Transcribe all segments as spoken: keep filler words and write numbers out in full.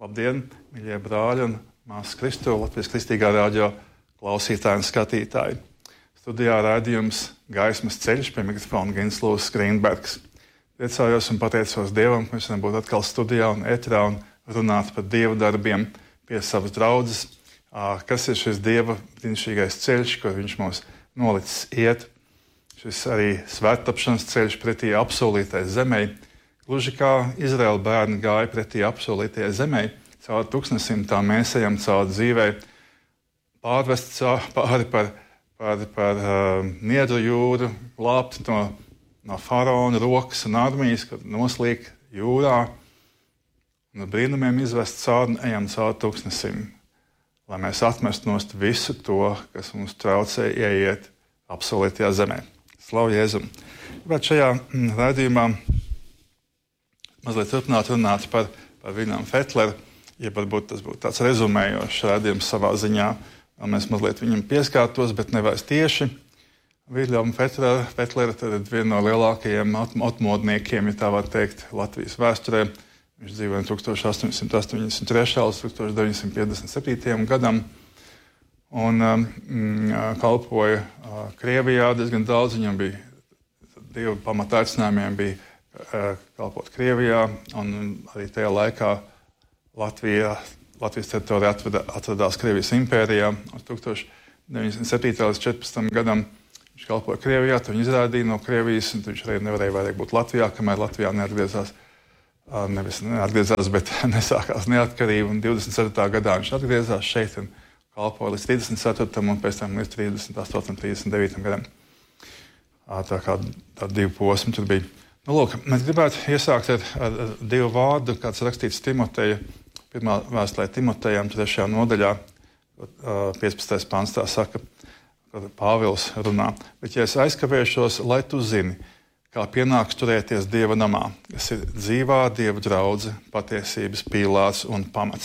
Labdien, mīļie brāļi un māsas Kristu, Latvijas Kristīgā radio klausītāji un skatītāji. Studijā raidījums Gaismas ceļš, pie mikrofona Gins Lūsis Grīnbergs. Priecājos un pateicos Dievam, ka mēs varam būt atkal studijā un ēterā un runāt par Dieva darbiem pie savas draudzes. Kas ir šis Dieva brīnišķīgais ceļš, ko viņš mums nolicis iet? Šis arī svēttapšanas ceļš pretī apsolītai zemei. Gluži kā Izraēla bērni gāja pretī apsolītajai zemei, caur tūkstnesim tā mēs ejam caur dzīvē, pārvest caur, pāri par, par, par uh, Niedru jūru, glābt no, no faraona rokas un armijas, kad noslīk jūrā, un ar brīnumiem izvest caur un ejam caur tūkstnesim, lai mēs atmestu nost visu to, kas mums traucē ieiet apsolītajā zemē. Slavu Jēzum! Bet šajā mm, raidījumā mazliet turpināt runāt par, par Viljāmu Fetleru, ja varbūt tas būtu tāds rezumējošs raidījums savā ziņā, un mēs mazliet viņam pieskārtos, bet nevairs tieši. Viljāmu Fetleru ir viena no lielākajiem atmodniekiem, ja tā var teikt, Latvijas vēsturē. Viņš dzīvoja no tūkstoš astoņsimt astoņdesmit trešā līdz tūkstoš deviņsimt piecdesmit septītajam gadam un um, kalpoja uh, Krievijā diezgan daudz. Viņam bija divi pamataicinājumiem bija kalpot Krievijā, un arī tajā laikā Latvijā, Latvijas teritorijā atradās Krievijas impērijā. Uz tūkstoš deviņsimt septītā līdz četrpadsmitam gadam viņš kalpoja Krievijā, tad viņu izrādīja no Krievijas, un viņš arī nevarēja vairāk būt Latvijā, kamēr Latvijā neatgriezās, nevis neatgriezās, bet nesākās neatkarība, un divdesmit ceturtajā gadā viņš atgriezās šeit un kalpoja līdz trīsdesmit ceturtajam un pēc tam līdz trīsdesmit astotajam, trīsdesmit devītajam gadam. Tā kā tā divi posmi tur bija. Nu, lūk, mēs gribētu iesākt ar, ar, ar divu vārdu, kāds rakstīts Timoteja, pirmā vēstulē Timotejam, trešajā nodaļā, piecpadsmitais pants tā saka, kad Pāvils runā. Bet, ja es aizkavēšos, lai tu zini, kā pienāks turēties Dieva namā, kas ir dzīvā Dieva draudze, patiesības pīlārs un pamats.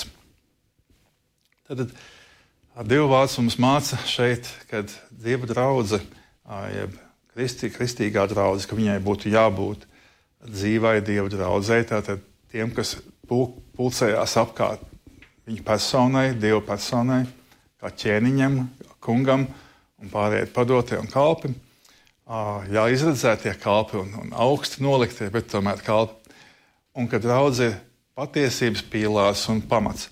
Tad divu vārds mums māca šeit, kad Dieva draudze, jeb Kristi, kristīgā draudze, ka viņai būtu jābūt dzīvai Dieva draudzei, tātad tiem, kas pul, pulcējās apkārt viņa personai, Dieva personai, kā ķēniņam, kungam un pārējie padotie un kalpi. Jā, izredzētie kalpi un, un augsti noliktie, bet tomēr kalpi. Un ka draudze ir patiesības pīlārs un pamats.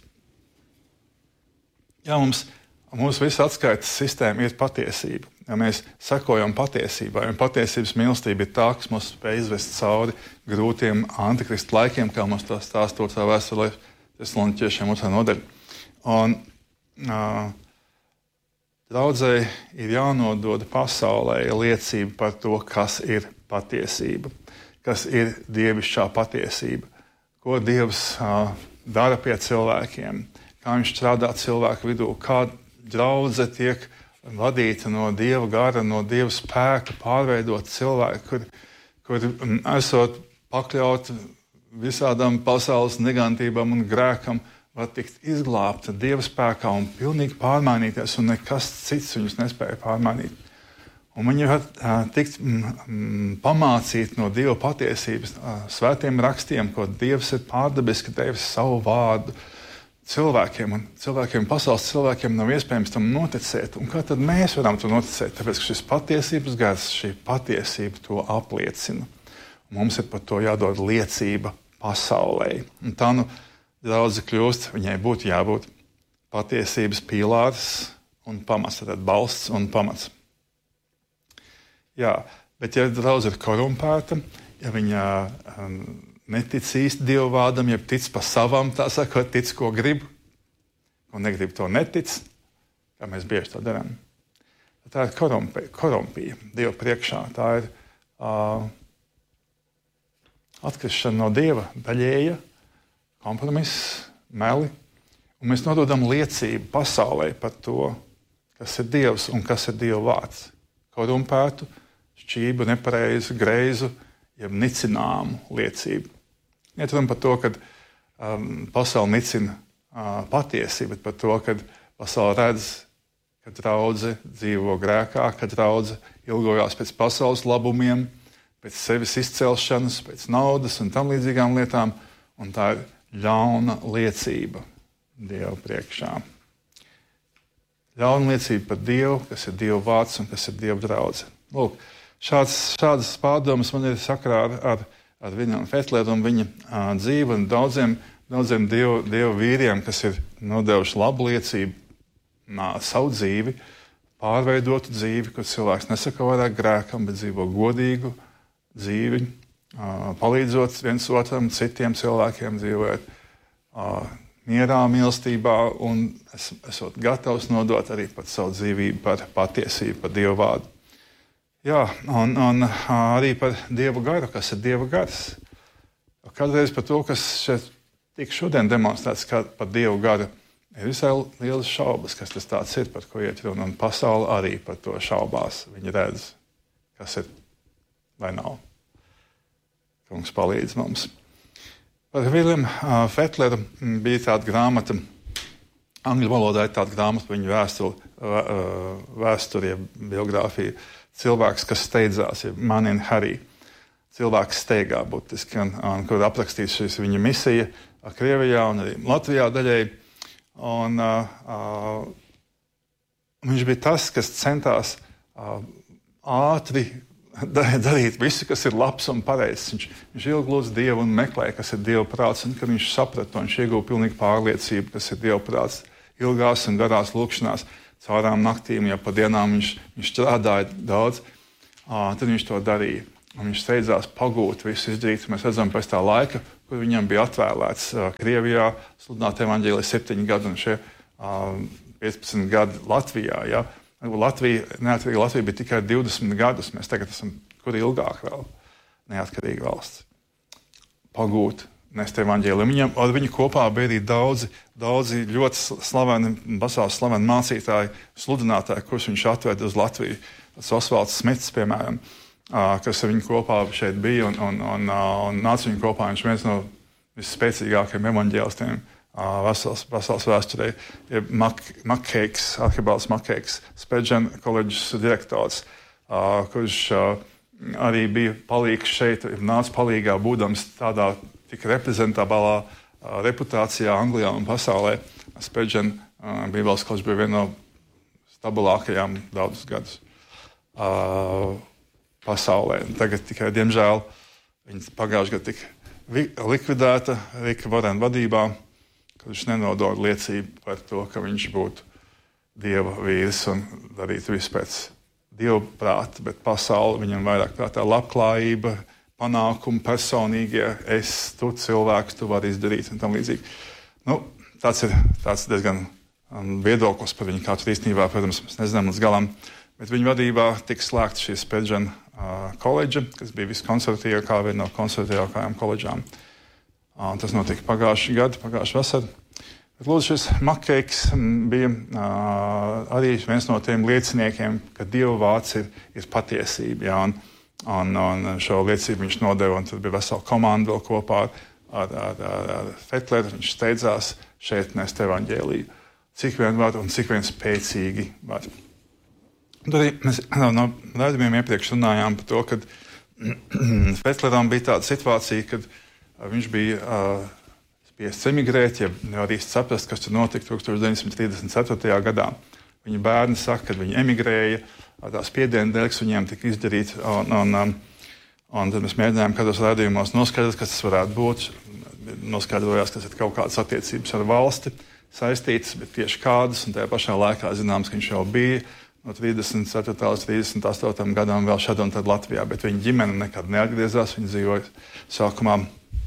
Jā, mums, mums visa atskaites sistēma ir patiesība. Ja mēs sekojam patiesībai, un patiesības mīlestība ir tā, kas mums spēj izvest cauri grūtiem antikristu laikiem, kā mums to stāstot savā vēstulē Tesaloniķiešiem otrā nodaļa. Un uh, draudzei ir jānodod pasaulē liecība par to, kas ir patiesība, kas ir dievišķā patiesība, ko Dievs uh, dara pie cilvēkiem, kā viņš strādā cilvēku vidū, kā draudze tiek vadīta no Dieva gara, no Dieva spēka, pārveidot cilvēku, kur, kur esot pakļaut visādām pasaules negantībām un grēkam, var tikt izglābta Dieva spēkā un pilnīgi pārmainīties, un nekas cits viņus nespēja pārmainīt. Un viņi var uh, tikt mm, pamācīt no Dieva patiesības uh, svētiem rakstiem, ko Dievs ir pārdabiski devis savu vārdu cilvēkiem, un cilvēkiem, pasaules cilvēkiem nav iespējams tam noticēt. Un kā tad mēs varam to noticēt? Tāpēc, ka šis patiesības gars, šī patiesība to apliecina. Un mums ir par to jādod liecība pasaulē. Un tā nu draudze kļūst, viņai būtu jābūt patiesības pīlārs un pamats, tad balsts un pamats. Jā, bet ja draudze ir korumpēta, ja viņa um, netic īsti Dieva vārdam, ja tic pa savam, tā sakot, tic, ko grib, un negrib to netic, kā mēs bieži to darām. Tā ir korumpija, korumpija Dieva priekšā. Tā ir uh, atkrišana no Dieva, daļēja, kompromiss, meli, un mēs nododam liecību pasaulē par to, kas ir Dievs un kas ir Dieva vārds. Korumpētu, šķību, nepareizu, greizu, jeb nicināmu liecību. Iet runa par to, ka um, pasauli nicina uh, patiesību, bet par to, ka pasauli redz, ka draudze dzīvo grēkā, ka draudze ilgojās pēc pasaules labumiem, pēc sevis izcelšanas, pēc naudas un tam līdzīgām lietām, un tā ir ļauna liecība Dieva priekšā. Ļauna liecība par Dievu, kas ir Dieva vārds un kas ir Dieva draudze. Lūk, šāds, šādas pārdomas man ir sakrā ar, ar, ar Viljāmu Fetleru un viņa uh, dzīvi un daudziem, daudziem Dievu, Dievu vīriem, kas ir nodevuši labu liecību, nā, savu dzīvi, pārveidotu dzīvi, kur cilvēks nesaka vairāk grēkam, bet dzīvo godīgu dzīvi, uh, palīdzot viens otram, citiem cilvēkiem dzīvot uh, mierā, mīlestībā un es, esot gatavs nodot arī pat savu dzīvību par patiesību, par Dieva vārdu. Jā, un, un arī par Dieva garu, kas ir Dieva gars. Kādreiz par to, kas šeit tiek šodien demonstrēts kā par Dieva garu, ir visai lielas šaubas, kas tas tāds ir, par ko iet runa, un pasaule arī par to šaubās. Viņi redz, kas ir vai nav. Kungs palīdz mums. Par Viljamu uh, Fetleru bija tāda grāmata, angļu valodā ir tāda grāmata par viņu vēsturi, uh, vēsturi, biogrāfiju. Cilvēks, kas steidzās, ir Man in Hurry. Cilvēks steigā būtiski, un, un kur aprakstīts šis viņa misija Krievijā un arī Latvijā daļēji. Un, uh, uh, viņš bija tas, kas centās uh, ātri darīt visu, kas ir labs un pareizs. Viņš, viņš ilgi lūdz Dievu un meklēja, kas ir Dieva prāts, un kad viņš saprata, viņš ieguva pilnīgu pārliecību, kas ir Dieva prāts. Ilgās un garās lūkšanās, caurām naktīm, ja pa dienām viņš, viņš strādāja daudz, uh, tad viņš to darīja. Un viņš steidzās pagūt visu izdarīt. Mēs redzam pēc tā laika, kur viņam bija atvēlēts uh, Krievijā, sludināt evaņģēliju septiņi gadi un šie uh, piecpadsmit gadi Latvijā. Ja? Latvija, neatkarīga Latvija bija tikai divdesmit gadus. Mēs tagad esam kur ilgāk vēl neatkarīga valsts. Pagūt, nest evaņģēliju. Viņam, ar viņu kopā bija arī daudzi, daudzi ļoti slaveni, pasaules slaveni mācītāji, sludinātāji, kurus viņš atveda uz Latviju. Osvalds Smits, piemēram, kas ar viņu kopā šeit bija un, un, un, un nāca viņu kopā. Viņš viens no visspēcīgākajiem evaņģēlistiem Pasaules, pasaules vēsturē ir Makkeiks, Arhibalds Makkeiks, Spurgeon koledžas direktors, uh, kurš uh, arī bija palīgs šeit, nāca palīgā būdams tādā tik reprezentablā uh, reputācijā Anglijā un pasaulē. Spurgeon uh, Bībeles koledža bija viena no stabilākajām daudzus gadus uh, pasaulē. Tagad tikai, diemžēl, viņa pagājušajā gadā tika likvidēta Rika Vorena vadībā. Viņš nenodod liecību par to, ka viņš būtu Dieva vīrs un darītu visu pēc Dieva prāta, bet pasauli viņam vairāk prātā labklājība, panākumi, personīgie, es, tu cilvēks, tu vari izdarīt un tam līdzīgi. Nu, tāds ir tāds diezgan um, viedoklis par viņu, kā tur īstenībā, protams, mēs nezinām līdz galam, bet viņa vadībā tika slēgta šī Spurgeon uh, koledža, kas bija viskonservatīvākā, viena no konservatīvākajām koledžām. Un tas notika pagājušajā gadā, pagājušajā vasarā. Bet, lūdzu, šis Makkeiks bija uh, arī viens no tiem lieciniekiem, ka Dieva vārds ir, ir patiesība. Ja, un, un, un šo liecību viņš nodeva, un tad bija vesela komanda vēl kopā ar, ar, ar, ar Fetleru. Viņš steidzās šeit nest evaņģēliju. Cik vien var un cik vien spēcīgi var. Un arī mēs no raidījumiem iepriekš runājām par to, ka Fetleram bija tāda situācija, kad viņš bija uh, spiests emigrēt, ja nevar īsti saprast, kas tur notika tukstovš deviņsimt trīsdesmit ceturtajā gadā. Viņa bērni saka, kad viņi emigrēja, tā spiediena dēļ, kas viņiem tika izdarīts, un, un, um, un tad mēs mēģinājām kādos raidījumos noskaidrot, kas tas varētu būt. Noskaidrojās, kas ir kaut kādas attiecības ar valsti saistītas, bet tieši kādas, un tajā pašā laikā zināms, ka viņš jau bija no trīsdesmit ceturtā līdz trīsdesmit astotajam gadam vēl šad un tad Latvijā, bet viņa ģimene nekad neatgriezās, viņa dzīvoja sākumā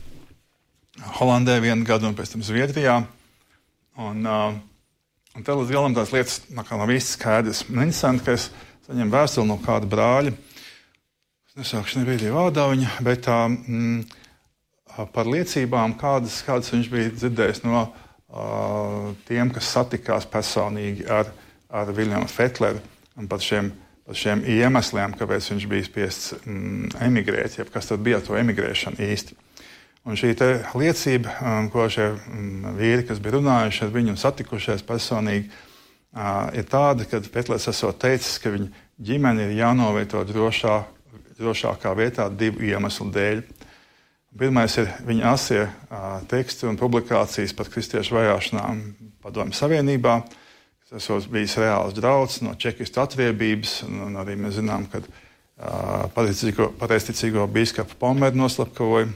Holandē vienu gadu un pēc tam Zviedrijā. Un, uh, un te līdz galam tās lietas nav īsti skaidrs. Man interesanti, ka es saņemu vēstuli no kāda brāļa. Es nesaukšu nevienīgi vārdā viņa, bet uh, mm, par liecībām, kādas, kādas viņš bija dzirdējis no uh, tiem, kas satikās personīgi ar, ar Viljamu Fetleru un par šiem, par šiem iemesliem, kāpēc viņš bija spiests mm, emigrēt, jeb kas tad bija to emigrēšana īsti. Un šī liecība, um, ko šie um, vīri, kas bija runājuši ar viņu un satikušies personīgi, uh, ir tāda, ka Fetlers esot teicis, ka viņa ģimene ir jānovieto drošā, drošākā vietā divu iemeslu dēļ. Pirmais ir viņa asie uh, teksti un publikācijas par kristiešu vajāšanām Padomju Savienībā. Tas esot bijis reāls drauds no čekistu atriebības, un, un arī mēs zinām, ka uh, pareizticīgo bīskapu Pomeru noslapkavoja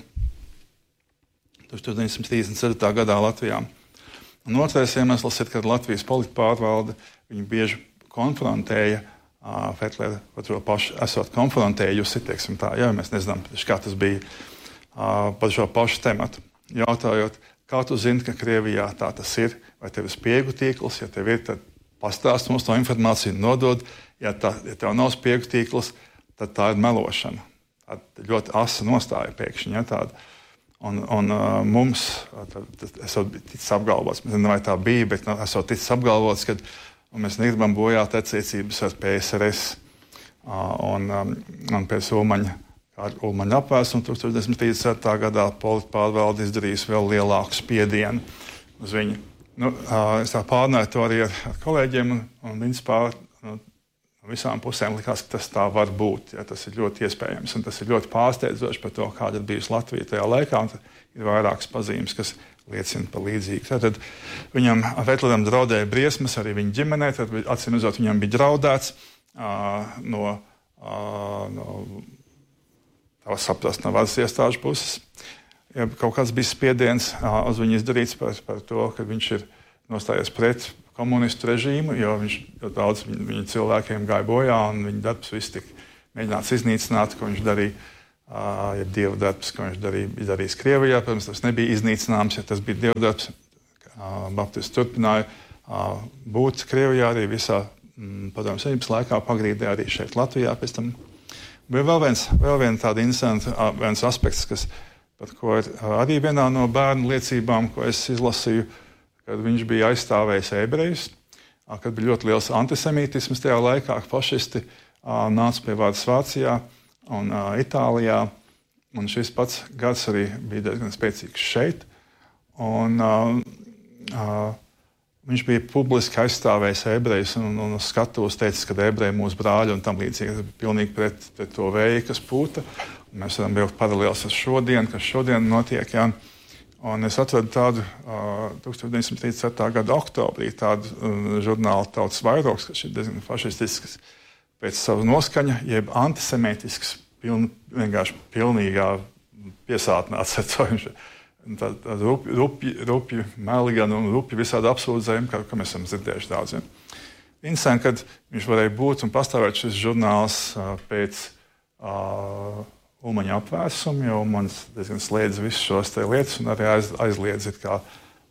deviņdesmit trīsdesmit ceturtajā gadā Latvijā. Un otrais iemesls ir, kad Latvijas politpārvalde viņu bieži konfrontēja, uh, Fetleru par to pašu esot konfrontējusi, teiksim tā, ja mēs nezinām, kā tas bija uh, par šo pašu tematu. Jautājot, kā tu zini, ka Krievijā tā tas ir, vai tev ir spiegu tīkls, ja tev ir, tad pastāst mums to informāciju, nodod, ja, tā, ja tev nav spiegu tīkls, tad tā ir melošana. Tā ļoti asa nostāja pēkšņi, ja, tāda. Un, un uh, mums, esot ticis apgalvots, mēs zinām, vai tā bija, bet nu, esot ticis apgalvots, ka mēs negribam bojāt attiecības ar P S R S uh, un, um, un pēc Ulmaņa, kā Ulmaņa apvērsuma deviņdesmit trīsdesmit ceturtajā gadā politpārvalde izdarījis vēl lielāku spiedienu uz viņu. Nu, uh, es tā pārnāju to arī ar, ar kolēģiem, un, un viņas pār nu, no visām pusēm likās, ka tas tā var būt. Ja, tas ir ļoti iespējams, un tas ir ļoti pārsteidzoši par to, kāda ir bijusi Latvija tajā laikā. Ir vairākas pazīmes, kas liecina par līdzīgu. Tad viņam Fetleram draudēja briesmas arī viņa ģimenē. Tad, acīm redzot, viņam bija draudēts uh, no, uh, no, tā var saprast, no varas iestāžu puses. Ja kaut kāds bija spiediens uh, uz viņu izdarīts par, par to, ka viņš ir nostājies pret komunistu režīmu, jo viņš jo daudz viņa, viņa cilvēkiem gāja bojā, un viņa darbs viss tika mēģināts iznīcināt, ko viņš darīja, uh, ja dieva darbs, ko viņš darīja, darījis Krievijā. Protams, tas nebija iznīcināms, ja tas bija dieva darbs. Uh, Baptisti turpināja uh, būt Krievijā arī visā mm, Padomju Savienības laikā, pagrīdē arī šeit Latvijā pēc tam. Bija vēl viens, vēl viens tāda interesanta uh, viens aspekts, kas, par ko ir uh, arī vienā no bērnu liecībām, ko es izlasīju, kad viņš bija aizstāvējis ebrejus, kad bija ļoti liels antisemītisms tajā laikā, ka fašisti uh, nāca pie varas Vācijā un uh, Itālijā, un šis pats gads arī bija diezgan spēcīgs šeit. Un, uh, uh, viņš bija publiski aizstāvējis ebrejus un, un uz skatuves teicis, ka ebreji mūsu brāļi un tam līdzīgi. Tas bija pilnīgi pret, pret to vēju, kas pūta. Un mēs varam vilkt paralēlus ar šodien, kas šodien notiek. Jā. Un es atradu tādu uh, deviņdesmit trīsdesmit ceturtajā gada oktobrī tādu uh, žurnālu Tautas vairogs, kas ir diezgan fašistisks pēc sava noskaņa, jeb antisemītisks, piln, vienkārši pilnīgā piesātnāts ar to. Tāda tā rupju, rupju, rupju meli gan un rupju visādi apsūdzējumi, kā, kā mēs esam dzirdējuši daudziem. Interesanti, kad viņš varēja būt un pastāvēt šis žurnāls uh, pēc uh, Ulmaņa apvērsuma, jo Ulmanis diezgan slēdz visus šos te lietas un arī aiz, aizliedz it kā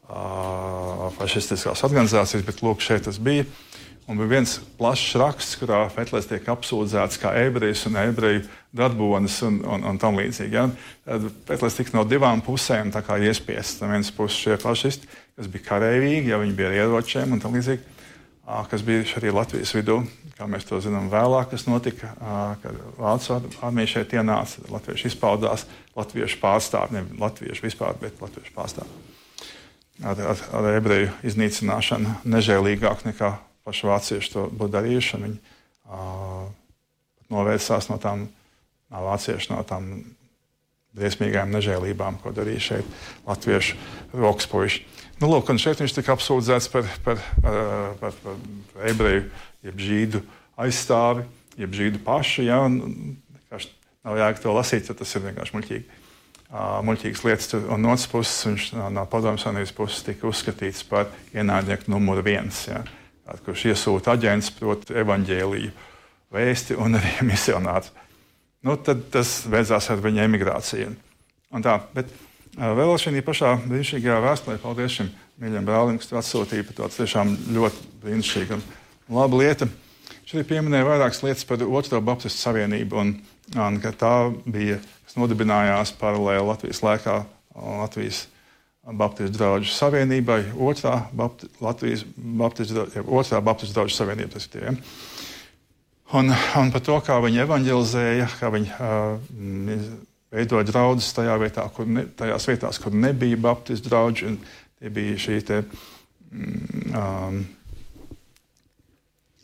uh, fašistiskās organizācijas, bet lūk, šeit tas bija. Un bija viens plašs raksts, kurā Fetlers tiek apsūdzēts kā ebrejs un ebreju darbonis un, un, un tam līdzīgi. Ja? Tad Fetlers tika no divām pusēm tā kā iespiests. No vienas puses šie fašisti, kas bija kareivīgi, ja viņi bija ar ieročiem un tam līdzīgi, kas bija arī Latvijas vidū, kā mēs to zinām vēlāk, kas notika, kad Vācu armija šeit ienāca, latvieši izpaudās, latviešu pārstāvi, ne latviešu vispār, bet latviešu pārstāvi. Ar, ar, ar ebreju iznīcināšanu nežēlīgāk nekā paši vācieši to būtu darījuši, un viņi uh, novērsās no tām, no vācieši no tām briesmīgām nežēlībām, ko darīja šeit latviešu rokspuiši. Nu, lūk, un šeit viņš tika apsūdzēts par, par, par, par, par ebreju, jeb žīdu aizstāvi, jeb žīdu pašu. Ja, un, nav jēga to lasīt, jo tas ir vienkārši muļķīgi. Uh, muļķīgas lietas. Un no otras puses viņš no, no Padomju Savienības puses tika uzskatīts par ienaidnieku numuru viens, ja, kurš iesūta aģents, proti evaņģēliju vēsti un arī misionārs. Nu, tad tas beidzās ar viņa emigrāciju. Un tā, bet vēl šajā pašā brīnišķīgajā vēstulē, paldies šim mīļam brālim, kas to atsūtīja, par to tiešām ļoti brīnišķīga un laba lieta. Viņš arī pieminēja vairākas lietas par Otro Baptistu Savienību, un, un ka tā bija, kas nodibinājās paralēli Latvijas laikā Latvijas Baptistu draugu savienībai, Otrā Bapti, Latvijas Baptistu, Otrā Baptistu draugu savienība, tas ir tie. Ja? Un, un par to, kā viņi evaņģelizēja, kā viņi uh, veidoja draugus tajā vietā, kur ne, tajās vietās, kur nebija baptistu draugi. Tie bija šī te um,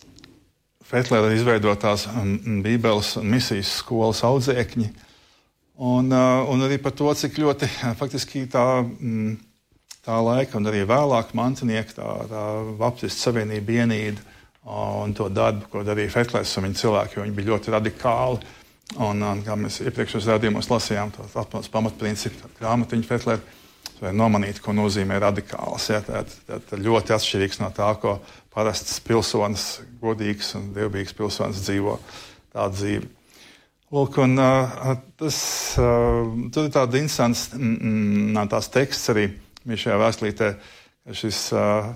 Fetlera izveidotās um, Bībeles un misijas skolas audzēkņi. Un, uh, un arī par to, cik ļoti faktiski tā, mm, tā laika un arī vēlāk mantinieki, tā, tā Baptistu savienība ienīda uh, un to darbu, ko darīja Fetlers un viņa cilvēki, jo viņi bija ļoti radikāli. Un, un kā mēs iepriekšējos rādījumos lasījām, to atpūtas pamatprincipu, grāmatiņu Fetlera, vai nomanīt, ko nozīmē radikāls. Ja, tā, tā, tā ļoti atšķirīgs no tā, ko parasts pilsonis, godīgs un dievbijīgs pilsonis dzīvo tādu dzīvi. Lūk, un uh, tas, uh, tur ir tāda interesants mm, tās teksts arī bija šajā vēstulītē, ka šis, uh,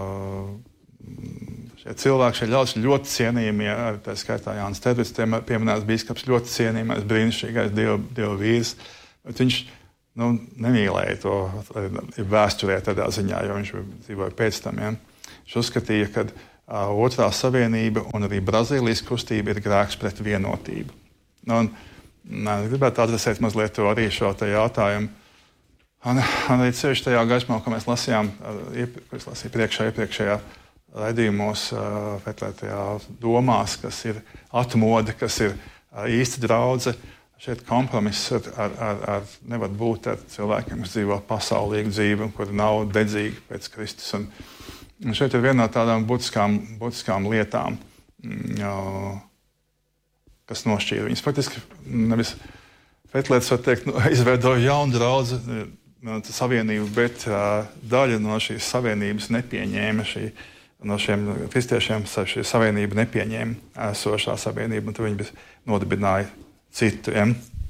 uh, šie cilvēki, šie ļaudis ļoti cienījamie, arī tā skaitā Jānis Tervits, pieminēts bīskaps, ļoti cienījamais, brīnišķīgais dievu, dievu vīrs, bet viņš nu, nemīlēja to vēsturē tādā ziņā, jo viņš dzīvoja pēc tam. Ja? Viņš uzskatīja, ka uh, otrā savienība un arī Brazīlijas kustība ir grēks pret vienotību. Nu, un, un, gribētu adresēt mazliet to arī šo te jautājumu. Un, un arī ceļš tajā gaismā, ko mēs lasījām, ko es lasīju priekšā, iepriekšējā raidījumos, uh, Fetlera domās, kas ir atmode, kas ir uh, īsta draudze. Šeit kompromiss ar, ar, ar, ar nevar būt ar cilvēkiem, kas dzīvo pasaulīgu dzīvi, kuri nav dedzīgi pēc Kristus. Un, un šeit ir viena no tādām būtiskām, būtiskām lietām, jo, kas nošķīra viņas. Faktiski nevis Fetlers, var teikt, nu, izveidoja jaunu draudzi no, savienību, bet uh, daļa no šīs savienības nepieņēma šī, no šiem kristiešiem šī savienība nepieņēma esošā savienība, un tad viņi nodibināja citu. Ja?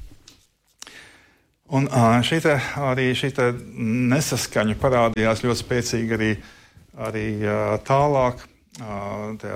Un šī te, arī šī te nesaskaņa parādījās ļoti spēcīgi arī, arī tālāk, tajā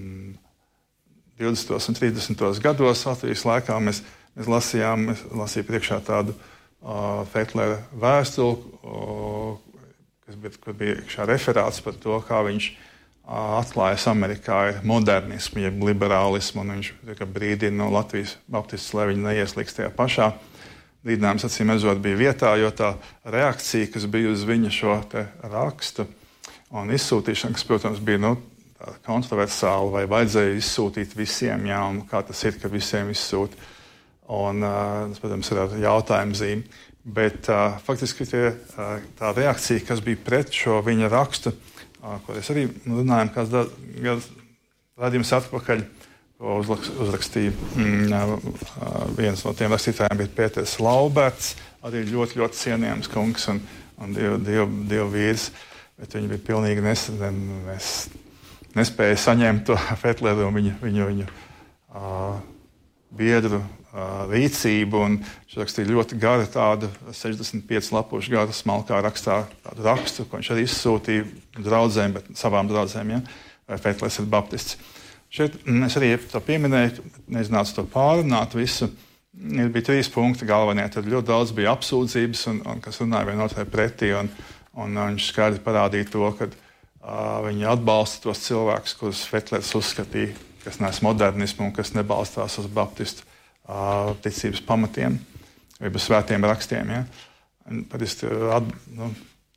divdesmitos un trīsdesmitos gados Latvijas laikā mēs, mēs lasījām, mēs lasīju priekšā tādu uh, Fetlera vēstuli, uh, kas bija, kur bija iekšā referāts par to, kā viņš atklājas Amerikā ir modernismu, jeb liberālismu, un viņš brīdina no Latvijas baptistus, lai viņi neieslīgst tajā pašā. Brīdinājums acīm redzot bija vietā, jo tā reakcija, kas bija uz viņa šo te rakstu un izsūtīšanu, kas, protams, bija nu, kontroversāla, vai vajadzēja izsūtīt visiem, jā, un kā tas ir, ka visiem izsūt. Un tas, protams, ir ar jautājumu zīmi. Bet uh, faktiski tie, uh, tā reakcija, kas bija pret šo viņa rakstu, ko es arī runājām, kāds rādījums atpakaļ, ko uzrakstīja mm, viens no tiem rakstītājiem bija Pēters Lauberts, arī ļoti, ļoti cienījams kungs un, un dievu, dievu, dievu vīrs, bet viņi bija pilnīgi nes, nes, nespēja saņemt to Fetleru un viņu, viņu, viņu uh, biedru uh, rīcību, un viņš rakstīja ļoti garu tādu sešdesmit pieci lapušu garu smalkā rakstā tādu rakstu, ko viņš arī izsūtīja draudzēm, bet savām draudzēm, ja, vai Fetlers ir baptists. Šeit es arī to pieminēju, nezinātu to pārunāt visu. Ir bija trīs punkti galvenie, tad ļoti daudz bija apsūdzības, un, un kas runāja vienotrai pretī, un, un viņš skaidri parādīja to, ka uh, viņi atbalsta tos cilvēkus, kurus Fetlers uzskatīja, kas nes modernismu un kas nebalstās uz baptistu uh, ticības pamatiem vai uz svētiem rakstiem. Ja? Un, patiesi, at, nu,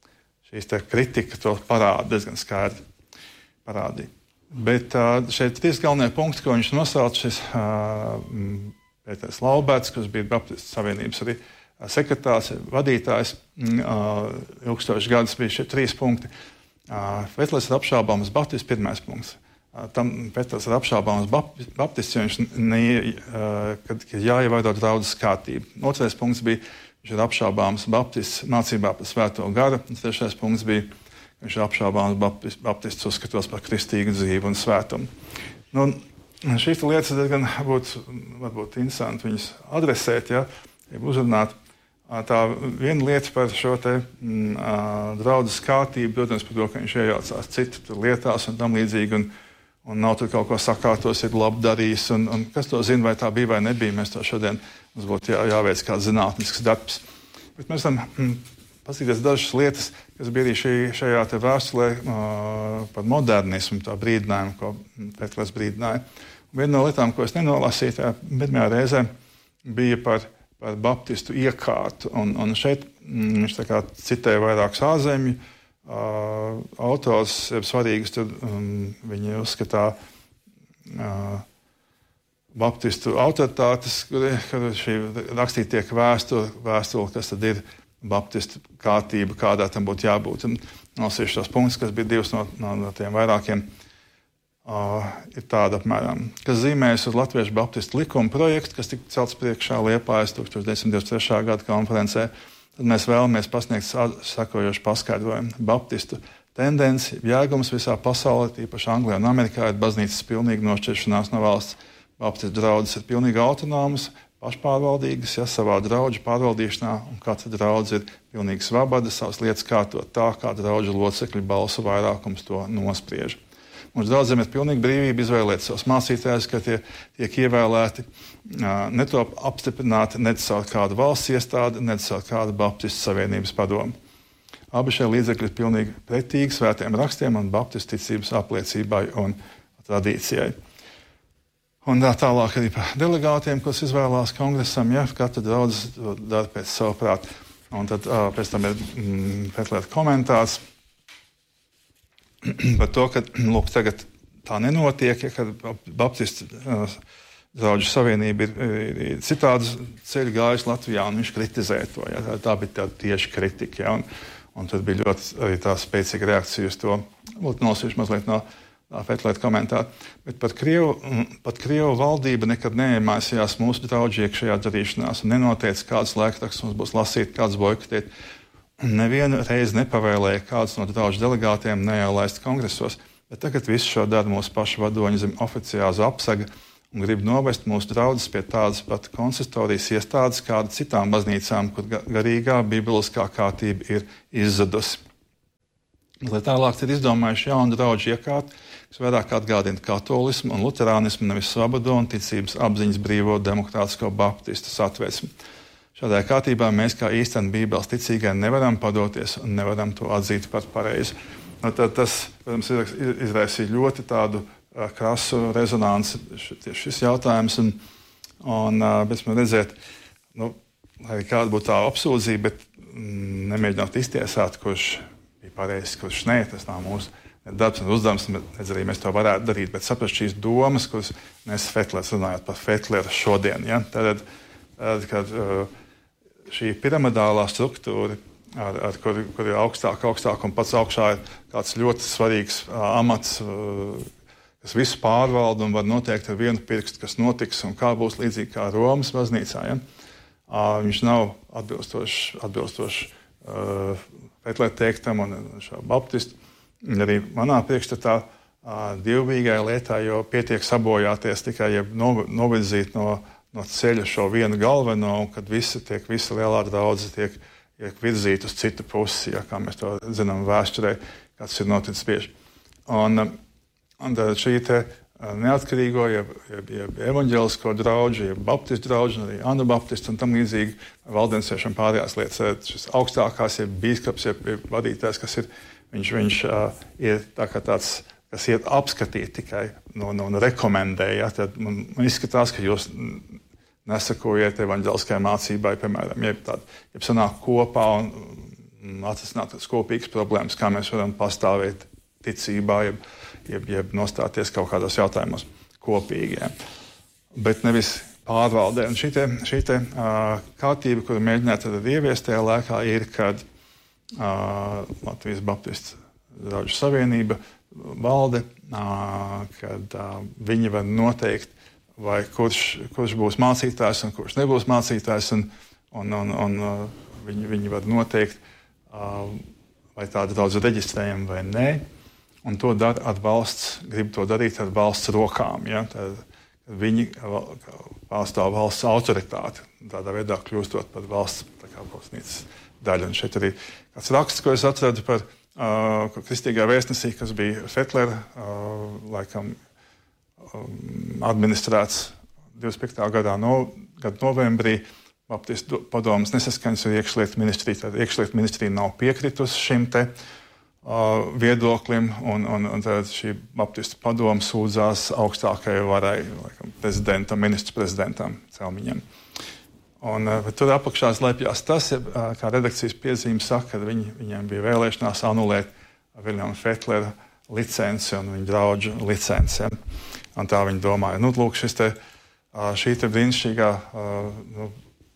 šīs te kritika to parāda diezgan skaidri parādīja. Bet uh, šeit trīs galvenie punkti, ko viņš nosauca, šis uh, Pēters Lauberts, kas bija Baptistu savienības arī uh, sekretārs, vadītājs, uh, ilgstošs gadus bija šie trīs punkti. Uh, Fetlers ir apšaubāms baptists, pirmais punkts. Uh, tam Fetlers ir apšaubāms baptists, jo viņš ne, uh, kad jāievēro draudzes kārtība. Otrais punkts bija, viņš ir apšaubāms baptists mācībā par svēto garu. Un trešais punkts bija, viņš ir apšaubāms baptists uzskatos par kristīgu dzīvi un svētumu. Nu, šīs lietas diezgan būtu varbūt interesanti viņas adresēt, ja, ja uzrunāt. Tā viena lieta par šo te mm, draudzes kārtību, protams, par to, ka viņš iejaucās citu lietās un tam līdzīgi, un, un nav tur kaut ko sakārtos, ir labi darījis, un, un kas to zina, vai tā bija vai nebija, mēs to šodien, mums būtu jā, jāveic kāds zinātnisks darbs. Bet mēs tam mm, paskatīties dažas lietas, kas bija arī šī, šajā te vēstulē uh, par modernismu, tā brīdinājumu, ko Fetlers brīdināja. Un viena no lietām, ko es nenolasīju tajā pirmajā reizē, bija par, par baptistu iekārtu. Un, un šeit mm, viņš tā kā citēja vairākus ārzemju uh, autors, ir svarīgus, tad um, viņi uzskatā uh, baptistu autoritātes, kur šī rakstīta tiek vēstule, vēstule, kas tad ir baptistu kārtība, kādā tam būtu jābūt. Un nolasīšu tos punktus, kas bija divas no, no, no tiem vairākiem, uh, ir tāda apmēram, kas zīmējas uz Latviešu baptistu likuma projektu, kas tika celts priekšā Liepājas tukstovš deviņsimt divdesmit trešā gada konferencē. Tad mēs vēlamies pasniegt sakojošu paskaidrojumu. Baptistu tendenci, jēgums visā pasaulē, tīpaši Anglijā un Amerikā, ir baznīcas pilnīga nošķiršanās no valsts. Baptistu draudzes ir pilnīgi autonomas, pašpārvaldīgas, ja savā draudžu pārvaldīšanā, un katra draudze ir pilnīgi svabada, savas lietas kārtot tā, kā draudžu locekļu balsu vairākums to nospriež. Mums draudzēm ir pilnīga brīvība izvēlēt savus mācītājus, ka tie tiek ievēlēti, netop apstiprināti ne caur kādu valsts iestādi, ne caur kādu Baptistu savienības padomu. Abi šie līdzekļi ir pilnīgi pretīgi svētiem rakstiem un Baptistu ticības apliecībai un tradīcijai. Un tā tālāk arī par delegātiem, kas izvēlās kongresam, ja katra draudze dara pēc savu prātu. Un tad uh, pēc tam ir mm, Fetlera komentārs par to, ka lūk, tagad tā nenotiek, ja, kad Baptistu uh, draudžu savienība ir, ir, ir citādu ceļu gājusi Latvijā, un viņš kritizē to. Ja, tā, tā bija tāda tieši kritika. Ja, un, un tad bija ļoti arī tā spēcīga reakcija uz to. Lūk, nolasīšu mazliet no Fetlera komentāru. Bet pat Krievu, pat Krievu valdība nekad neiemācījās mūsu draudžu iekšējā darīšanās un nenoteica, kādas laikrakstus mums būs lasīt, kādas boikotēt. Nevienu reizi nepavēlēja kādus no draudžu delegātiem neielaist kongresos, bet tagad visu šo dara mūsu pašu vadoņi zem oficiāzu apsaga un grib novest mūsu draudzes pie tādas pat konsistorijas iestādes, kāda citām baznīcām, kur garīgā bībeliskā kārtība ir izzudusi. Lai tālāk ir izdomājuši jaunu draudžu iekārtu, kas vairāk atgādina katolismu un luterānismu, nevis svabado un ticības apziņas brīvo demokrātisko baptistu satversmi. Šādā kārtībā mēs kā īsteni Bībeles ticīgie nevaram padoties un nevaram to atzīt par pareizu. Nu, tas, protams, izraisīja ļoti tādu uh, krasu rezonanci tieši šis jautājums. Un, un uh, bet man redzēt, nu, lai kāda būtu tā apsūdzība, bet mm, nemēģināt iztiesāt, kurš bija pareizs, kurš nē, tas nav mūsu darbs un uzdevums, nedz arī mēs to varētu darīt, bet saprast šīs domas, kuras mēs Fetlers runājot par Fetleru šodien. Ja? Tad, kad šī piramidālā struktūra, ar, ar kur, kur ir augstāk, augstāk un pats augšā ir kāds ļoti svarīgs amats, kas visu pārvalda un var noteikt ar vienu pirkstu, kas notiks un kā būs līdzīgi kā Romas baznīcā. Ja? Viņš nav atbilstošs atbilstoš, uh, Fetlera teiktam un šo baptistu. Arī manā priekšstatā divvīgai lietā, jo pietiek sabojāties tikai jeb novirzīt no, no ceļa šo vienu galveno, un kad visi tiek, visa lielā draudze tiek, tiek virzīta uz citu pusi, ja, kā mēs to zinām vēsturē, kāds ir noticis bieži. Un, un šī te neatkarīgo, jeb, jeb, jeb evaņģelisko draudžu, jeb baptistu draudžu, arī anabaptistu un tam līdzīgi valdensiešiem pārējās lietas. Šis augstākās, jeb bīskaps, jeb, jeb vadītājs, kas ir Viņš, viņš uh, ir tā kā tāds, kas iet apskatīt tikai no, no, no rekomendēja. Tad man, man izskatās, ka jūs nesakojiet evaņģeliskajai mācībai, piemēram, jeb, tād, jeb sanāk kopā un, un atrisināt kopīgas problēmas, kā mēs varam pastāvēt ticībā, jeb, jeb, jeb nostāties kaut kādos jautājumos kopīgi. Ja. Bet nevis pārvaldē. Un šī te, šī te uh, kārtība, kuru mēģināt ieviest tajā laikā, ir, kad Uh, Latvijas Baptistu draudžu savienība valde, uh, kad uh, viņi var noteikt, vai kurš, kurš būs mācītājs un kurš nebūs mācītājs, un, un, un, un uh, viņi, viņi var noteikt, uh, vai tāda draudze reģistrējama vai nē, un to dara atbalsts, grib to darīt ar valsts rokām. Ja? Tad viņi pārstāv valsts autoritāti, tādā veidā kļūstot par valsts tā kā baznīcas daļu. Un šeit arī kāds raksts, ko es atradu par uh, kristīgā vēstnesī, kas bija Fetlera, uh, laikam um, administrēts divdesmit piektā gadā no, gada novembrī. Baptistu padomas nesaskaņas ar iekšlietu ministriju. Tad iekšlietu ministrija nav piekritusi šim te uh, viedoklim, un, un, un tad šī Baptistu padoma sūdzās augstākajai varai, laikam, prezidentam, ministru prezidentam Celmiņam. Un, tur apakšā slēpjas tas, kā redakcijas piezīme saka, ka viņi, viņiem bija vēlēšanās anulēt Viljama Fetlera licenci un viņa draudžu licenci. Ja? Un tā viņi domāja, nu, lūk, šis te šī te brīnišķīgā nu,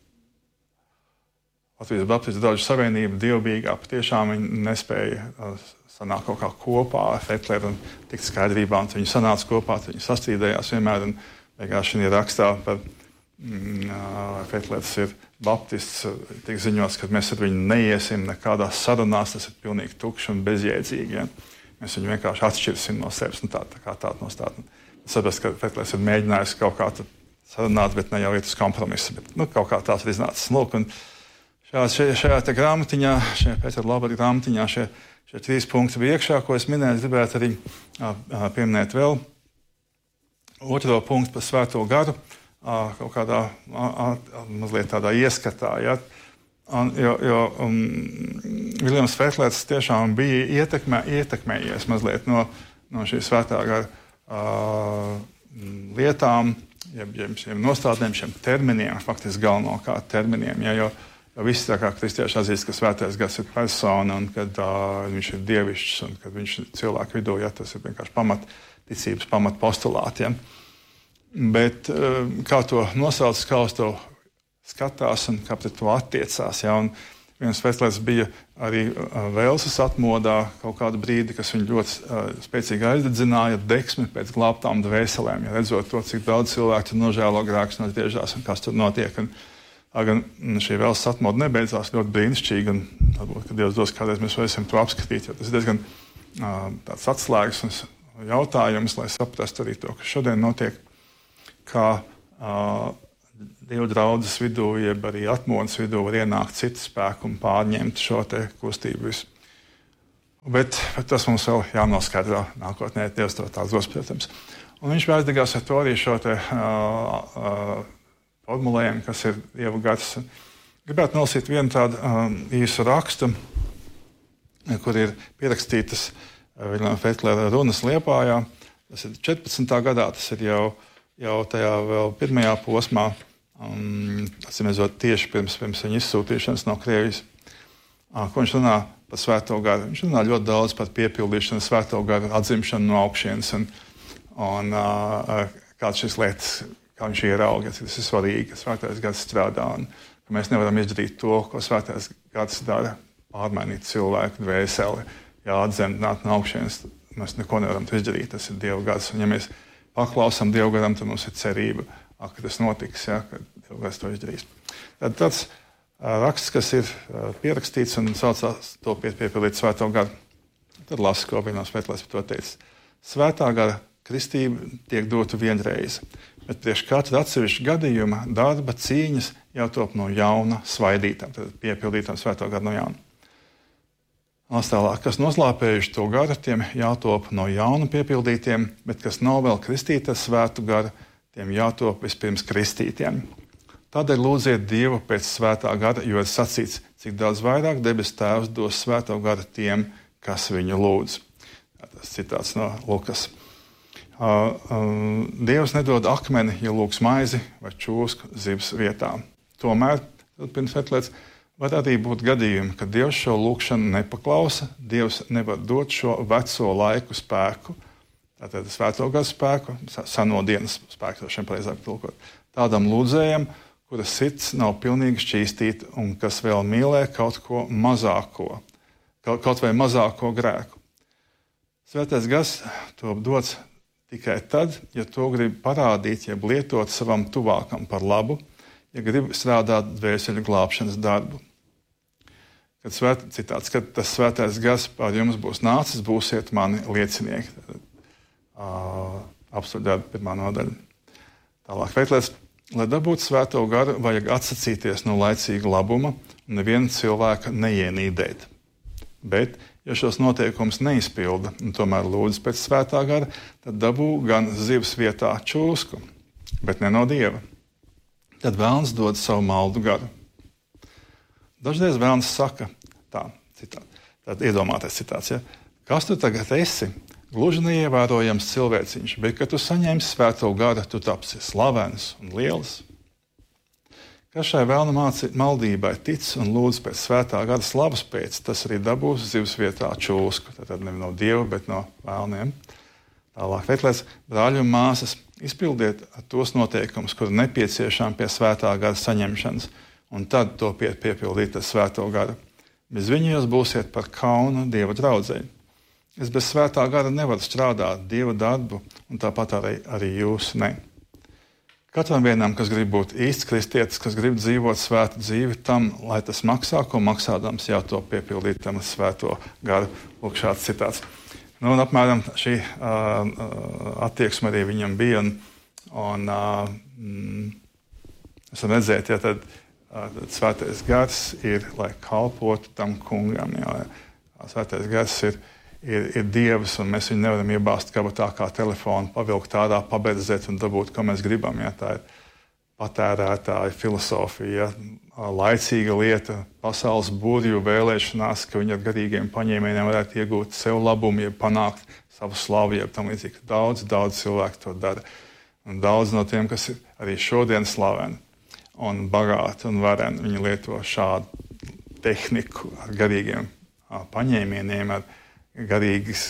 Latvijas Baptistu draugu savienība, dievbijīgā, patiešām viņi nespēja sanākt kaut kā kopā ar Fetleru un tikt skaidrībā, un viņi sanāca kopā, viņi sastrīdējās vienmēr, un vienkārši viņi rakstā par mm, Fetlers ir baptists, tiek ziņots, ka mēs ar viņu neiesim nekādās sarunās, tas ir pilnīgi tukši un bezjēdzīgi. Ja? Mēs viņu vienkārši atšķirsim no sevis, un tā, tā kā tāda nostāda. Es saprotu, ka Fetlers ir mēģinājis kaut kā sarunāt, bet ne jau iet uz kompromisu, bet nu, kaut kā tāds ir iznācis. Lūk, un šajā, šajā, šajā te grāmatiņā, šajā Pētera Labata grāmatiņā, šie, šie trīs punkti bija iekšā, ko es minēju, gribētu arī a, a, pieminēt vēl otro punktu par Svēto garu, a, kaut kādā a, a, mazliet tādā ieskatā, ja? Un, jo, jo um, Viljams Fetlers tiešām bija ietekmē, ietekmējies mazliet no, no šīs Svētā gara uh, lietām, jeb, jeb šiem nostādnēm, šiem terminiem, faktiski galvenokārt terminiem, ja, jo, jo visi tā kā kristieši atzīst, ka Svētais gars ir persona un kad uh, viņš ir dievišķs un kad viņš ir cilvēku vidū, ja, tas ir vienkārši pamat ticības, pamat postulāti. Ja. Bet uh, kā to nosauc, kā uz to skatās un kā pret to attiecās. Ja, un viens Fetlers bija arī uh, Velsas atmodā kaut kādu brīdi, kas viņu ļoti uh, spēcīgi aizdedzināja, deksmi pēc glābtām dvēselēm, ja redzot to, cik daudz cilvēku tur nožēlo grēkus un atgriežās un kas tur notiek. Un, gan šī Velsas atmoda nebeidzās ļoti brīnišķīgi, un varbūt, ka Dievs dos kādreiz mēs varēsim to apskatīt, jo tas ir diezgan uh, tāds atslēgas un jautājums, lai saprastu arī to, kas šodien notiek, kā uh, Dievu draudzes vidū, jeb arī atmodas vidū var ienākt citu spēku un pārņemt šo te kustību visu. Bet, bet tas mums vēl jānoskaidro nākotnē, Dievs to tāds dos, protams. Un viņš vēstīgās ar to arī šo te uh, uh, formulējumu, kas ir Dieva gars. Gribētu nolasīt vienu tādu um, īsu rakstu, kur ir pierakstītas uh, Viljama Fetlera runas Liepājā. Tas ir četrpadsmitā gadā, tas ir jau, jau tajā vēl pirmajā posmā. Um, atsimēzot tieši pirms, pirms viņa izsūtīšanas no Krievijas, uh, ko viņš runā par Svēto garu. Viņš runā ļoti daudz par piepildīšanu, Svēto garu atzimšanu no augšienes un, un uh, kādas šīs lietas, kā viņš ierauga, tas ir svarīgi, ka Svētais gars strādā un ka mēs nevaram izdarīt to, ko Svētais gars dara, pārmainīt cilvēku dvēseli, jāatzemt no augšienes. Mēs neko nevaram izdarīt, tas ir Dieva gars. Un ja mēs paklausām Dieva garam, tad mums ir cerība, ka tas notiks, ja, kad Dieva gars to izdarīs. Tad tāds uh, raksts, kas ir uh, pierakstīts un saucās to pie, piepildīt Svēto garu. Tad lasu, ko Viljams Fetlers par to teica. Svētā gara kristība tiek dota vienreiz, bet priekš katra atsevišķa gadījuma darba cīņas jātop no jauna svaidītām, tad piepildītām Svēto garu no jauna. Tālāk, kas noslāpējuši to garu, tiem jātop no jauna piepildītiem, bet kas nav vēl kristīti ar Svētu garu, tiem jātop vispirms kristītiem. Tādēļ lūdziet Dievu pēc Svētā gara, jo ir sacīts, cik daudz vairāk debes Tēvs dos Svēto garu tiem, kas viņu lūdz. Tas citāts no Lukas. Uh, uh, Dievs nedod akmeni, ja lūgs maizi vai čūsku zivs vietā. Tomēr, pirms Fetlers, var arī būt gadījumi, ka Dievs šo lūgšanu nepaklausa, Dievs nevar dot šo veco laiku spēku, tātad Svēto garu spēku, seno dienas spēku, to šiem pareizāk tulkot. Tādam lūdzējam, kura sirds nav pilnīgi šķīstīta un kas vēl mīlē kaut ko mazāko, kaut, kaut vai mazāko grēku. Svētais gars to dots tikai tad, ja to grib parādīt, ja lietot savam tuvākam par labu, ja grib strādāt dvēseļu glābšanas darbu. Kad, svēt, citāts, kad tas Svētais gars pār jums būs nācis, būsiet mani liecinieki. Uh, apstuļdarba pirmā nodaļa. Tālāk Fetlers, lai dabūtu Svēto garu, vajag atsacīties no laicīga labuma un nevienu cilvēku neienīdēt. Bet, ja šos noteikumus neizpilda un tomēr lūdz pēc Svētā gara, tad dabū gan zivs vietā čūsku, bet ne no Dieva. Tad velns dod savu maldu garu. Dažreiz velns saka tā, citāt, tad iedomāties citāts, ja? Kas tu tagad esi? Gluži neievērojams cilvēciņš, bet, kad tu saņemsi Svēto garu, tu tapsi slavens un liels. Kas šai vēlna māci, maldībai tic un lūdz pēc Svētā gara slavas pēc, tas arī dabūs zivs vietā čūsku. Tad ne no Dieva, bet no vēlniem. Tālāk, Fetlers, brāļi un māsas, izpildiet tos noteikumus, kuri nepieciešami pie svētā gara saņemšanas, un tad topiet piepildīt ar svēto garu. Bez viņa jūs būsiet par kaunu Dieva draudzei. Es bez svētā gara nevaru strādāt Dieva darbu, un tāpat arī, arī jūs ne. Katram vienam, kas grib būt īsts kristietis, kas grib dzīvot svētu dzīvi, tam, lai tas maksā, ko maksādams, jau to piepildīt tam svēto garu. Lūk, šāds citāts. Nu, un apmēram šī uh, attieksme arī viņam bija, un, un uh, mm, esam redzēt, ja tad uh, svētais gars ir, lai kalpotu tam kungam, jā. Svētais gars ir, ir, ir Dievs, un mēs viņu nevaram iebāzt kabatā kā telefonu, pavilkt ārā, pabeidzēt un dabūt, ko mēs gribam, ja. Tā ir patērētāja filosofija, laicīga lieta, pasaules burvju vēlēšanās, ka viņi ar garīgiem paņēmieniem varētu iegūt sev labumu, ja panākt savu slavu, ja tam līdzīgi. Daudz, daudz cilvēku to dara. Un daudz no tiem, kas ir arī šodien slaveni un bagāti un vareni, viņi lieto šādu tehniku ar garīgiem paņēmieniem, ar garīgas,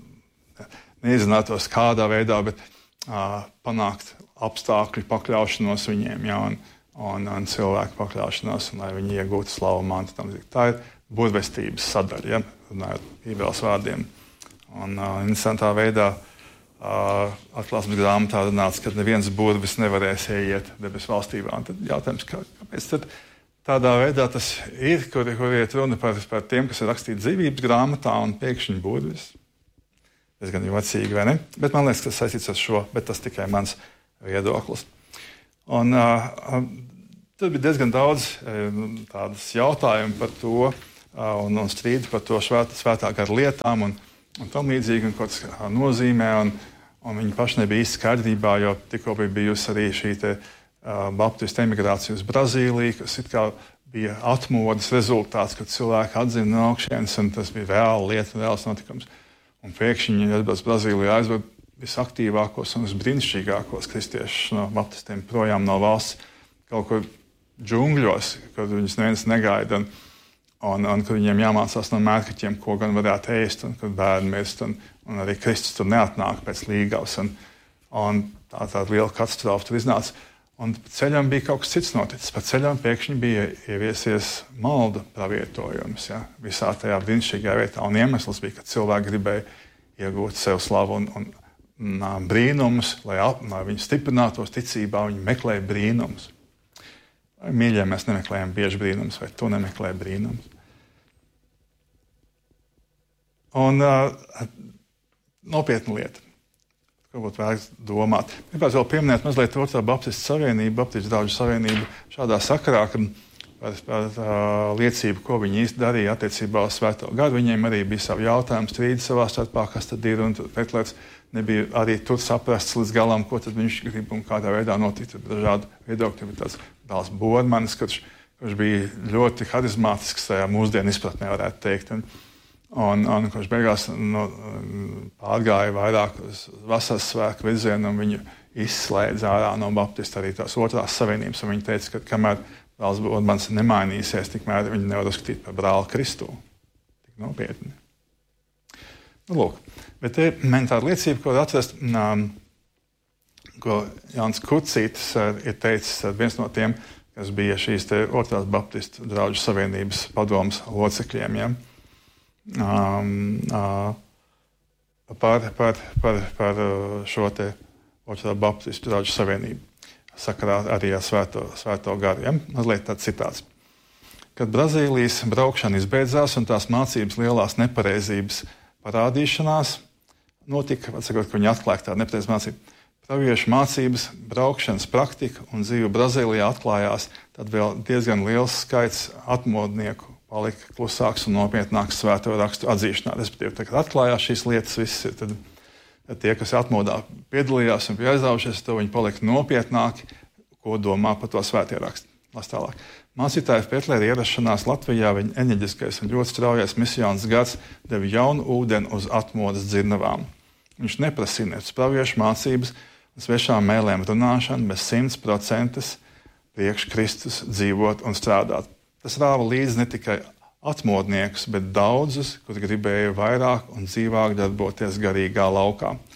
nezinātos kādā veidā, bet uh, panākt apstākļu pakļaušanos viņiem, ja, un, un, un cilvēku pakļaušanos, un lai viņi iegūtu slavu mantu. Tam. Tā ir burvestības sadaļa, ja, runājot Bībeles vārdiem. Un uh, interesantā veidā uh, atklāsmes grāmatā runāts, ka neviens burvis nevarēs ieiet debesu valstībā. Un tad jautājums, kā, kāpēc tad tādā veidā tas ir, kur, kur iet runa par, par tiem, kas ir rakstīti dzīvības grāmatā un pēkšņi burvis. Tas gan jocīgi, vai ne? Bet man liekas, tas saistīts ar šo, bet tas tikai mans viedoklis. Un, uh, tur bija diezgan daudz uh, tādas jautājumu par to uh, un, un strīdu par to švēt, svētā gara lietām un, un tam līdzīgi, un ko tas uh, nozīmē. Un, un viņi paši nebija īsti skaidrībā, jo tikko bija bijusi arī šī te, uh, baptistu emigrācija uz Brazīliju, kas it kā bija atmodas rezultāts, kad cilvēki atzina no augšienes, un tas bija reāla lieta, reāls notikums. Un pēkšņi viņi atbrauc Brazīlijā, aizved visaktīvākos un visbrīnišķīgākos kristiešus no baptistiem projām no valsts, kaut kur džungļos, kad viņus neviens negaida, un, un, un kad viņiem jāmācās no mērkaķiem, ko gan varētu ēst, un kad bērni mirst, un, un arī Kristus tur neatnāk pēc līgavas, un, un tā tāda liela katastrofa tur iznāca. Un ceļam bija kaut kas cits noticis. Pa ceļam pēkšņi bija ieviesies malda pravietojums, ja, visā tajā brīnišķīgajā vietā, un iemesls bija, ka cilvēki gribēja iegūt sev slavu un, un brīnumus, lai, ap, lai viņi stiprinātos ticībā, viņi meklēja brīnumus. Vai, mīļie, mēs nemeklējam bieži brīnumus, vai tu nemeklē brīnumus? Un uh, nopietna lieta, ko būtu vērts domāt. Gribētu vēl pieminēt mazliet otrā Baptistu savienību, Baptistu draugu savienību šādā sakarā, kad par, par uh, liecību, ko viņi īsti darīja attiecībā uz svēto garu. Viņiem arī bija savi jautājumi, strīdi savā starpā, kas tad ir, un Fetlers nebija arī tur saprasts līdz galam, ko tad viņš grib un kādā veidā notikt. Dažādi viedokļi, tāds Dāls Bormanis, kurš, kurš bija ļoti harizmātisks tajā mūsdienu izpratnē, varētu teikt. Un, un, un kurš beigās no, pārgāja vairāk uz vasaras svētku virzienu, un viņu izslēdza ārā no Baptista arī tās otrās savienības. Un viņi teica, ka kamēr Dāls Bormanis nemainīsies, tikmēr viņi nevar uzskatīt par brāli Kristu. Tik nopietni. Nu, lūk. Bet te man tāda liecība, ko atrast, um, ko Jānis Kucītis uh, ir teicis, uh, viens no tiem, kas bija šīs te otrās Baptistu draugu savienības padomas locekļiem, ja? um, uh, par, par, par, par šo te otrā Baptistu draugu savienību. Sakarā arī ar svēto, svēto garu. Ja? Mazliet tāds citāts. Kad Brazīlijas braukšana izbeidzās un tās mācības lielās nepareizības parādīšanās notika, atsakot, ka viņi atklāja tādu nepareizu mācību. Praviešu mācības, braukšanas praktika un dzīve Brazīlijā atklājās, tad vēl diezgan liels skaits atmodnieku palika klusāks un nopietnāks svēto rakstu atzīšanā. Respektīvi, tā, kad atklājās šīs lietas, viss, tad, tad tie, kas atmodā piedalījās un bija aizraujušies, to viņi palika nopietnāki, ko domā par to svētie rakstu. Las tālāk. Mācītāja Fetlera ierašanās Latvijā viņa enerģiskais un ļoti straujais misijas gars deva jaunu ūdeni uz atmodas dzirnavām. Viņš neprasīja nec praviešu mācības un svešām mēlēm runāšanu, bet simts procentus priekš Kristus dzīvot un strādāt. Tas rāva līdzi ne tikai atmodniekus, bet daudzus, kuri gribēja vairāk un dzīvāk darboties garīgā laukā.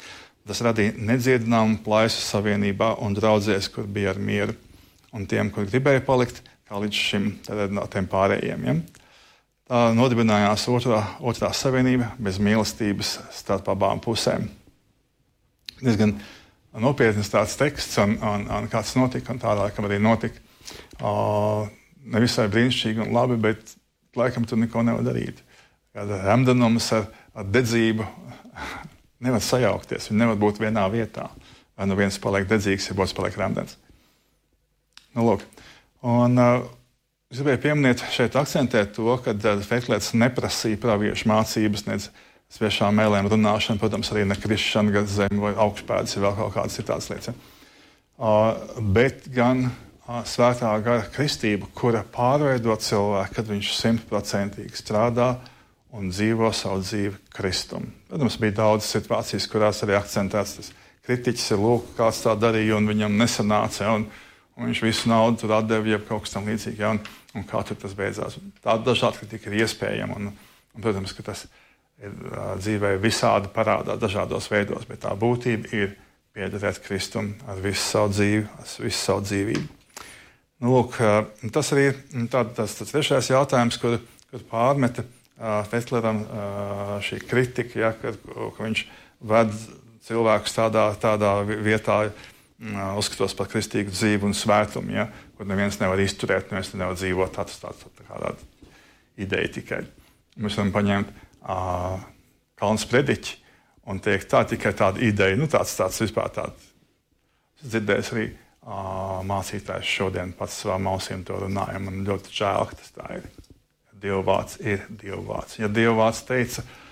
Tas radīja nedziedināmu plaisu savienībā un draudzēs, kur bija ar mieru, un tiem, kur gribēja palikt, kā līdz šim no tiem pārējiem. Ja? Tā nodibinājās otrā, otrā savienība bez mīlestības starp abām pusēm. Diezgan nopietns tāds teksts, un, un, un kāds notika, un tā laikam arī notika. Uh, nevisai brīnišķīgi un labi, bet laikam tur neko nevar darīt. Kāda remdenums ar, ar dedzību nevar sajaukties, viņi nevar būt vienā vietā. Vai nu viens paliek dedzīgs, ja otrs paliek remdens. Nu, lūk. Un uh, es gribēju pieminēt šeit akcentēt to, ka uh, Fetlers neprasīja praviešu mācības, nec svešām mēlēm runāšanu, protams, arī ne krišana, gan zem vai augšpēdas, vai vēl kaut kādas citādas lietas. Ja? Uh, bet gan uh, svētā gara kristība, kura pārveido cilvēku, kad viņš simtprocentīgi strādā un dzīvo savu dzīvi Kristumu. Protams, bija daudz situācijas, kurās arī akcentēts tas kritiķis ir lūk, kāds tā darīja, un viņam nesanāca, un, un viņš visu naudu tur atdeva, jeb kaut kas tam līdzīgi, ja, un, un kā tur tas beidzās. Tāda dažāda kritika ir iespējama, un, un, protams, ka tas ir uh, dzīvē visādi parādā dažādos veidos, bet tā būtība ir piederēt Kristumu ar visu savu dzīvi, ar visu savu dzīvību. Nu, lūk, uh, tas arī ir tā, tas, tas trešais jautājums, kur, kur pārmeta Fetleram šī kritika, ja, ka, ka viņš ved cilvēkus tādā, tādā vietā, uzskatos par kristīgu dzīvi un svētumu, ja, kur neviens nevar izturēt, neviens nevar dzīvot. Tā, tā, tā, tā kāda ideja tikai. Mēs varam paņemt uh, Kalns prediķi un teikt, tā tikai tāda ideja, nu tāds, tāds vispār tāds. Es dzirdēju arī uh, mācītājs šodien pats savām ausīm to runāja, man ļoti žēl, ka tas tā ir. Dieva vārds ir Dieva vārds. Ja Dieva vārds teica,